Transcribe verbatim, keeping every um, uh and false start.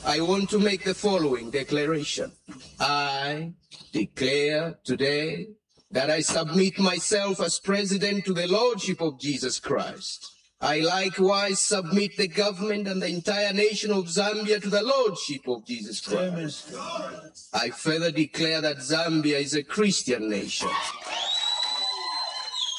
I want to make the following declaration. I declare today that I submit myself as president to the Lordship of Jesus Christ. I likewise submit the government and the entire nation of Zambia to the Lordship of Jesus Christ. I further declare that Zambia is a Christian nation.